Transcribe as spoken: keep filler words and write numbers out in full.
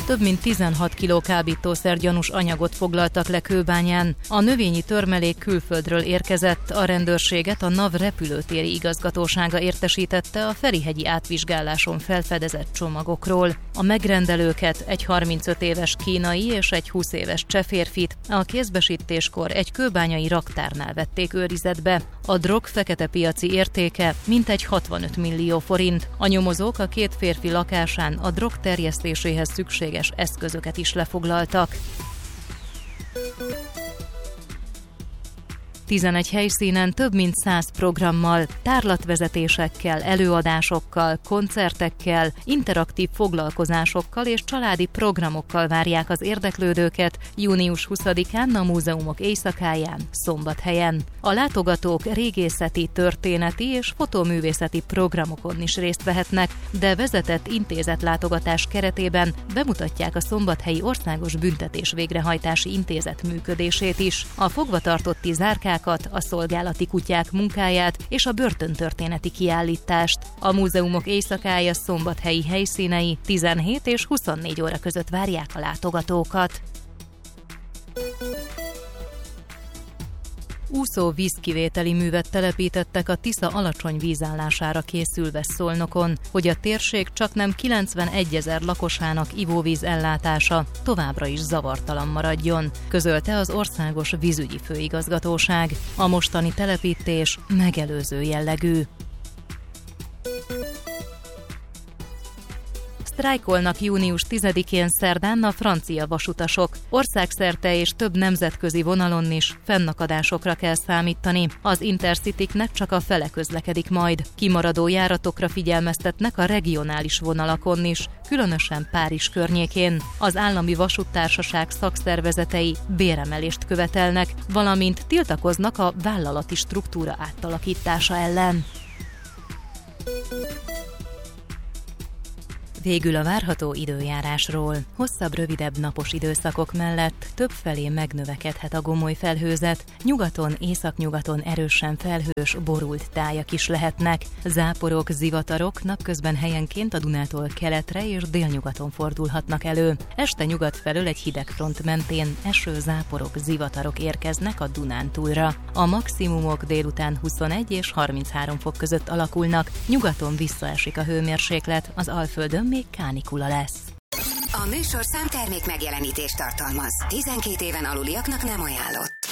több mint tizenhat kiló kábítószer gyanús anyagot foglaltak le Kőbányán. A növényi törmelék külföldről érkezett, a rendőrséget a NAV repülőtéri igazgatósága értesítette a Ferihegyi átvizsgáláson felfedezett csomagokról. A megrendelőket, egy harmincöt éves kínai és egy húsz éves cseh férfit a kézbesítéskor egy kőbányai raktárnál vették őrizetbe. A drog fekete piaci értéke mintegy hatvanöt millió forint. A nyomozók a két férfi lakásán a drog terjesztéséhez szükséges eszközöket is lefoglaltak. tizenegy helyszínen több mint száz programmal, tárlatvezetésekkel, előadásokkal, koncertekkel, interaktív foglalkozásokkal és családi programokkal várják az érdeklődőket június huszadikán a Múzeumok Éjszakáján, Szombathelyen. A látogatók régészeti, történeti és fotóművészeti programokon is részt vehetnek, de vezetett intézetlátogatás keretében bemutatják a Szombathelyi Országos Büntetés Végrehajtási Intézet működését is. A fogvatartotti zárkák, a szolgálati kutyák munkáját és a börtöntörténeti kiállítást. A Múzeumok Éjszakája szombathelyi helyszínei tizenhét és huszonnégy óra között várják a látogatókat. Úszó vízkivételi művet telepítettek a Tisza alacsony vízállására készülve Szolnokon, hogy a térség csaknem kilencvenegyezer lakosának ivóvíz ellátása továbbra is zavartalan maradjon, közölte az Országos Vízügyi Főigazgatóság. A mostani telepítés megelőző jellegű. Sztrájkolnak június tizedikén szerdán a francia vasutasok. Országszerte és több nemzetközi vonalon is fennakadásokra kell számítani. Az Intercitynek csak a fele közlekedik majd. Kimaradó járatokra figyelmeztetnek a regionális vonalakon is, különösen Párizs környékén. Az állami vasúttársaság szakszervezetei béremelést követelnek, valamint tiltakoznak a vállalati struktúra átalakítása ellen. Végül a várható időjárásról. Hosszabb, rövidebb napos időszakok mellett többfelé megnövekedhet a gomoly felhőzet, nyugaton, északnyugaton erősen felhős, borult tájak is lehetnek. Záporok, zivatarok napközben helyenként a Dunától keletre és délnyugaton fordulhatnak elő. Este nyugat felől egy hideg front mentén eső, záporok, zivatarok érkeznek a Dunántúlra. A maximumok délután huszonegy és harminchárom fok között alakulnak, nyugaton visszaesik a hőmérséklet, az Alföldön még kánikula lesz. A műsorszám termék megjelenítést tartalmaz. tizenkét éven aluliaknak nem ajánlott.